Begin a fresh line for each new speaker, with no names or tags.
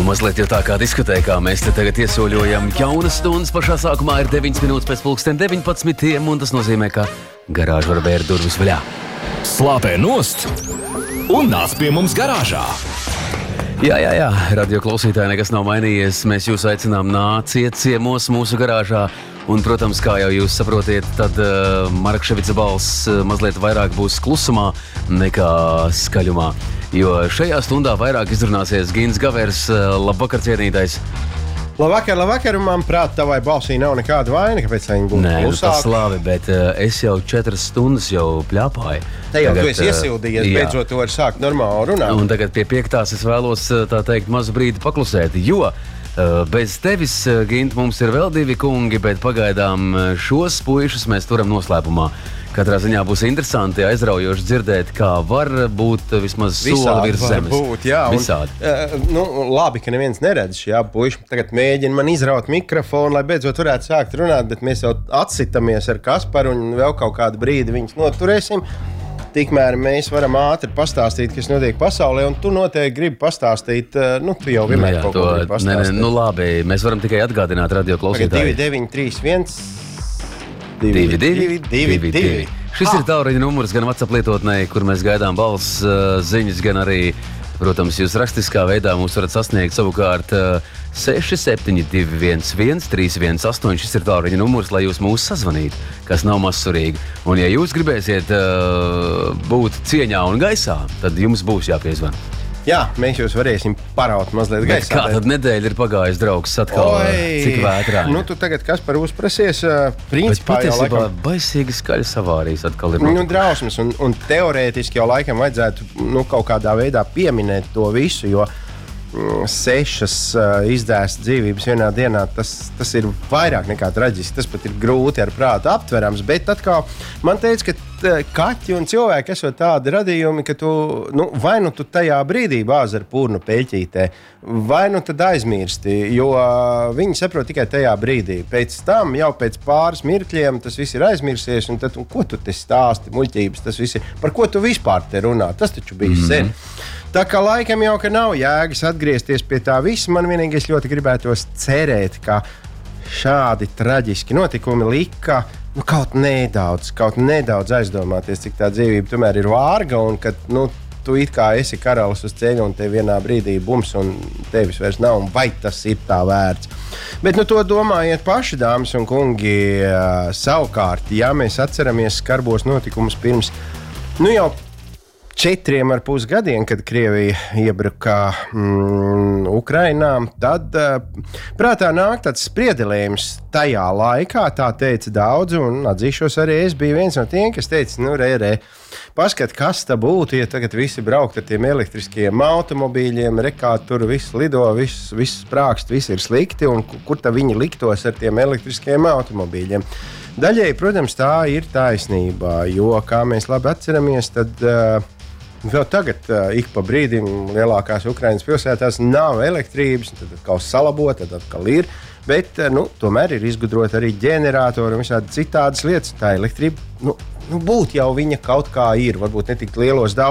mazliet jau tā kā diskotēkā mēs te tagad iesoļojam jaunas stundas. Pašā sākumā ir 9 minūtes pēc pulksten 19, un tas nozīmē, ka garāža var vērt durvis vaļā.
Slāpē nost un nāc pie mums garāžā.
Jā, radio klausītāji, nekas nav mainījies. Mēs jūs aicinām nāciet ciemos mūsu garāžā. Un, protams, kā jau jūs saprotiet, tad Markševica balss mazliet vairāk būs klusumā nekā skaļumā. Jo šajā stundā vairāk izrunāsies Gins Gavers. Labvakar, cienītais!
Labvakar, un manuprāt, tavai balsī nav nekāda vaina, kāpēc viņi būtu
klusāki. Nē, tas labi, bet es jau 4 stundas jau pļāpāju.
Te jau tu esi iesildījies, beidzot tu vari sākt normāli runāt.
Un tagad pie 5. es vēlos, tā teikt, mazu brīdi paklusēt, jo bez tevis, Gint, mums ir vēl 2 kungi, bet pagaidām šos puišus mēs turam noslēpumā. Katrā ziņā būs interesanti, aizraujoši dzirdēt, kā var būt vismaz soli virs zemes.
Būt, jā, visādi. Labi, ka neviens neredz šī puiši. Tagad mēģina man izraut mikrofonu, lai beidzot varētu sākt runāt, bet mēs jau atsitamies ar Kasparu un vēl kaut kādu brīdi viņus noturēsim. Tikmēr mēs varam ātri pastāstīt, kas notiek pasaulē, un tu noteikti gribi pastāstīt, tu jau vienmēr kaut ko gribi pastāstīt.
Labi, mēs varam tikai atgādināt radio klausītāji.
2931
22. Šis ir tālruņa numurs gan WhatsApp lietotnē, kur mēs gaidām balss ziņas, gan arī, protams, jūs rakstiskā veidā mūs varat sasniegt savukārt 6721 318. Šis ir tālruņa numurs, lai jūs mūs sazvanītu, kas nav mazsurīgi. Un ja jūs gribēsiet būt cieņā un gaisā, tad jums būs jāpiezvan.
Jā, mēs jūs varēsim paraut mazliet gaisā.
Kā tad nedēļa ir pagājis, draugs, atkal cik vētrā?
Tu tagad kas par uzprasies, principā
jau laikam... baisīgi skaļas avārijas atkal ir.
Drausmas, un teorētiski jau laikam vajadzētu kaut kādā veidā pieminēt to visu, jo 6 izdēstas dzīvības vienā dienā, tas ir vairāk nekā traģiski. Tas pat ir grūti ar prātu aptverams, bet atkal man teica, ka kaķi un cilvēki esot tādi radījumi, ka tu tajā brīdī bāzi ar purnu peļķītē, vai tad aizmirsti, jo viņi saprot tikai tajā brīdī. Pēc tam, jau pēc pāris mirkļiem, tas viss ir aizmirsies, un tad, ko tu te stāsti, muļķības, tas viss ir, par ko tu vispār te runā, tas taču bija sen. Tā kā laikam jau, ka nav jēgas atgriezties pie tā visa, man vienīgi ļoti gribētos cerēt, ka šādi traģiski notikumi lika kaut nedaudz aizdomāties, cik tā dzīvība tomēr ir vārga, un ka tu it kā esi karalis uz ceļa, un te vienā brīdī bums, un tevis vairs nav, un vai tas ir tā vērts. Bet to domājiet paši, dāmas un kungi, savukārt, ja mēs atceramies skarbos notikumus pirms, jau 4,5 gadiem, kad Krievija iebruka Ukrainā, tad prātā nāk tāds spriedelējums tajā laikā, tā teica daudzi, un atzīšos arī es biju viens no tiem, kas teica, paskat, kas tā būtu, ja tagad visi braukt ar tiem elektriskajiem automobīļiem, tur viss lido, viss sprākst, viss ir slikti, un kur tā viņi liktos ar tiem elektriskajiem automobīļiem. Daļai, protams, tā ir taisnība, jo, kā mēs labi atceramies, tad vēl tagad ik pa brīdim lielākās Ukrainas pilsētās nav elektrības, tad atkal salabo, tad atkal ir, bet tomēr ir izgudrot arī ģeneratori un visādi citādas lietas. Tā elektrība, būt jau viņa kaut kā ir, varbūt ne tik lielos daudz.